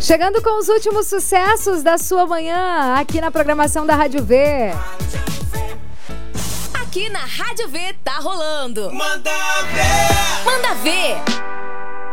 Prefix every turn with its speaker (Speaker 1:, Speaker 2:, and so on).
Speaker 1: Chegando com os últimos sucessos da sua manhã, aqui na programação da Rádio V.
Speaker 2: Aqui na Rádio V tá rolando. Manda ver! Manda ver!